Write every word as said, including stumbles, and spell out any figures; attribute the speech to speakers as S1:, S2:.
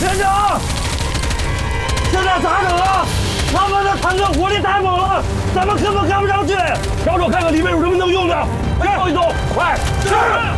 S1: 连长，现在咋整啊？他们的坦克火力太猛了，咱们根本跟不上去。让我看看里面有什么能用的。跟走一走，快！是。